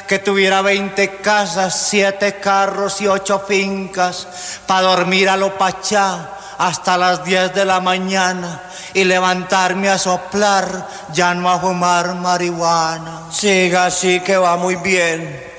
que tuviera 20 casas, 7 carros y 8 fincas, pa' dormir a lo pachá hasta las 10 de la mañana y levantarme a soplar, ya no a fumar marihuana. Siga así que va muy bien.